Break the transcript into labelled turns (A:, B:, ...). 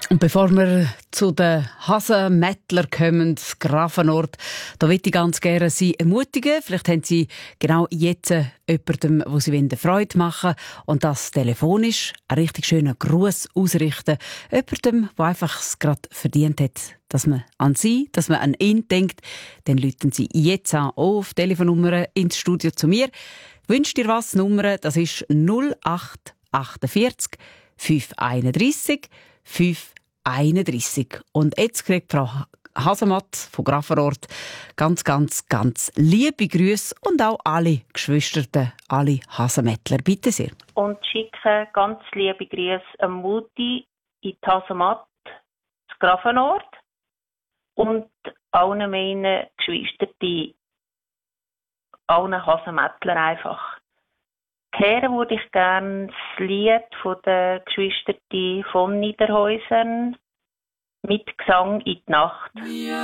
A: Und bevor wir zu den Hasenmättler kommen, Grafenort, da möchte ich ganz gerne Sie ermutigen. Vielleicht haben Sie genau jetzt jemandem, wo Sie Freude machen wollen, und das telefonisch einen richtig schönen Gruß ausrichten. Jemandem, der einfach es gerade verdient hat, dass man an Sie, dass man an ihn denkt. Dann rufen Sie jetzt an auf Telefonnummer ins Studio zu mir. Wünscht ihr was? Nummer, das ist 0848 531 531. Und jetzt kriegt Frau Hasematt von Grafenort ganz, ganz, ganz liebe Grüße und auch alle Geschwister, alle Hasenmättler. Bitte sehr.
B: Und schicke ganz liebe Grüße an Mutti in die Hasematt, zu Grafenort, und allen meinen Geschwistern, allen Hasenmättler einfach. Hören würde ich gerne das Lied von den Geschwistern von Niederhäusern mit Gesang in die Nacht.